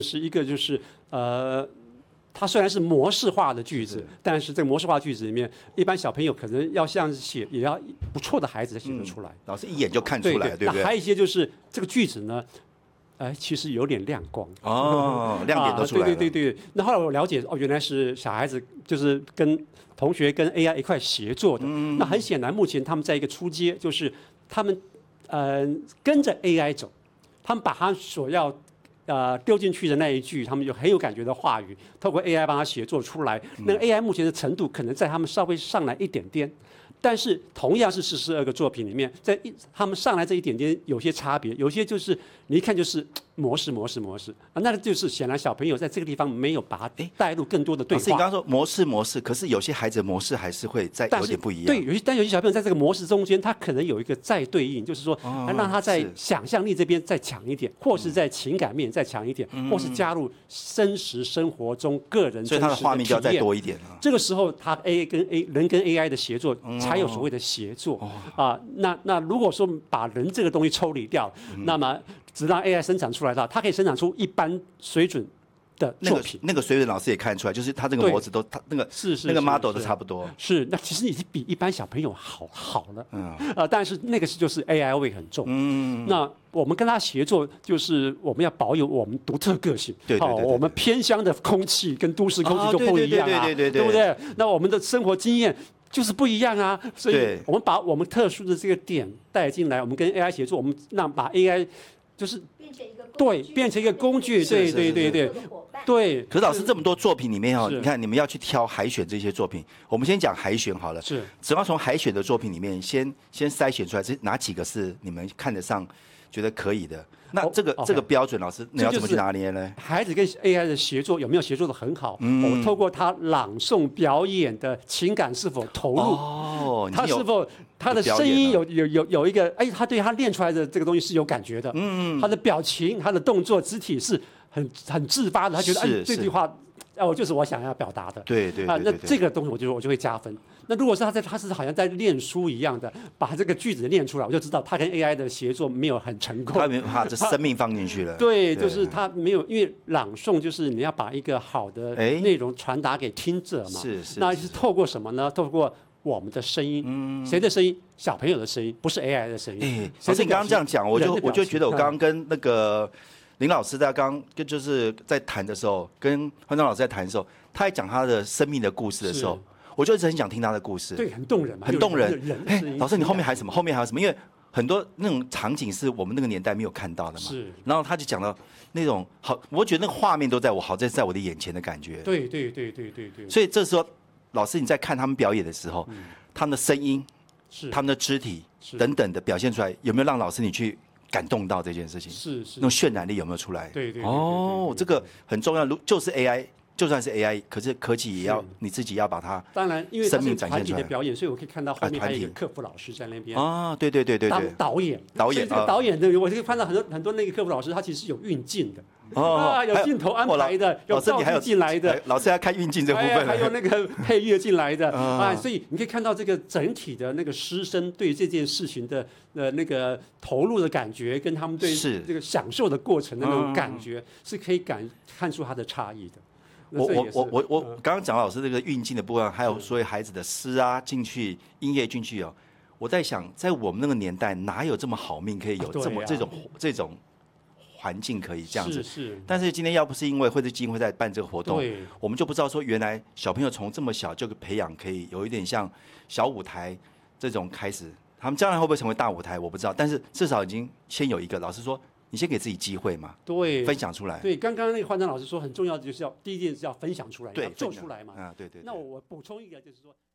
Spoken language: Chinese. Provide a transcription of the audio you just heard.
是一个就是它虽然是模式化的句子，但是这个模式化句子里面，一般小朋友可能要像写，也要不错的孩子才写得出来。 老师一眼就看出来，对不对？ 那还有一些就是这个句子呢，其实有点亮光哦，亮点都出来了。 对。那后来我了解原来是小孩子就是跟同学跟 AI 一块协作的。那很显然，目前他们在一个初阶，就是他们跟着 AI 走，他们把他所要丢进去的那一句，他们有很有感觉的话语，透过 AI 帮他写作出来。那个 AI 目前的程度可能在他们稍微上来一点点，但是同样是42个作品里面，在他们上来这一点点有些差别，有些就是你一看就是模式啊，那个就是显然小朋友在这个地方没有把它带入更多的对话。 老师，你刚刚说模式，可是有些孩子的模式还是会在有点不一样。 对，但有些小朋友在这个模式中间，他可能有一个再对应，就是说让他在想象力这边再强一点，或是在情感面再强一点，或是加入真实生活中个人真实的体验， 所以他的画面就要再多一点了。 这个时候，他人跟 AI 的协作才有所谓的协作那如果说把人这个东西抽离掉，那么只让 AI 生产出来的，它可以生产出一般水准的作品。 那个水准老师也看得出来，就是他这个模子都，他那个那个 model 都差不多。 是，那其实已经比一般小朋友好了。但是那个就是 AI 味很重。那我们跟他协作，就是我们要保有我们独特个性。 对， 我们偏乡的空气跟都市空气就不一样啊，对不对？那我们的生活经验就是不一样啊，所以我们把我们特殊的这个点带进来，我们跟 AI 协作，我们把 AI 就是变成一个工具，对。 可是老师这么多作品里面你看你们要去挑海选这些作品，我们先讲海选好了。 是， 只要从海选的作品里面先筛选出来，这哪几个是你们看得上、觉得可以的？那这个标准，老师你要怎么去拿捏呢？ 孩子跟 AI 的协作有没有协作的很好？我透过他朗诵表演的情感是否投入？他是否他的声音有一个他对他练出来的这个东西是有感觉的。他的表情、他的动作、肢体是很自发的，他觉得这句话就是我想要表达的。 对。 那这个东西我就会加分。那如果是他是好像在练书一样的，把这个句子练出来，我就知道他跟 AI 的协作没有很成功。 他没有把这生命放进去了。 对，就是他没有，因为朗诵就是你要把一个好的内容传达给听者嘛。 是。 那是透过什么呢？透过我们的声音。谁的声音？小朋友的声音，不是 AI 的声音。 老师，你刚刚这样讲，我就觉得我刚刚跟那个林老师在就是在谈的时候，跟焕章老师在谈的时候，他在讲他的生命的故事的时候，我就一直很想听他的故事。 对，很动人嘛， 很动人。老师，你后面还有什么？后面还有什么？因为很多那种场景是我们那个年代没有看到的嘛。 是。 然后他就讲到那种好，我觉得那个画面都在我的眼前的感觉。 对。 所以这时候，老师你在看他们表演的时候，他们的声音、他们的肢体等等的表现出来，有没有让老师你去感动到这件事情？ 是。 那种渲染力有没有出来？ 对。 这个很重要。就是 AI。就算是 AI， 可是科技也要你自己要把它当然，因为它是团体的表演，所以我可以看到后面还有一个客服老师在那边对， 当导演。所以这个导演的，我可以看到很多那个客服老师，他其实有运镜的有镜头安排的，有道具进来的。 老师要看运镜这部分， 还有那个配乐进来的所以你可以看到这个整体的那个师生对这件事情的那个投入的感觉，跟他们对这个享受的过程的那种感觉，是可以看出他的差异的。 我刚刚讲老师这个运镜的部分，还有所有孩子的诗进去，音乐进去我在想，在我们那个年代，哪有这么好命可以有这种环境可以这样子？ 是。 但是今天要不是因为惠智基金会在办这个活动，我们就不知道说原来小朋友从这么小就培养，可以有一点像小舞台这种开始。他们将来会不会成为大舞台，我不知道，但是至少已经先有一个。老师说，你先给自己机会嘛， 对， 分享出来。 对，刚刚那个焕章老师说，很重要的就是第一件事要分享出来，要做出来嘛。 对。 那我补充一个，就是说。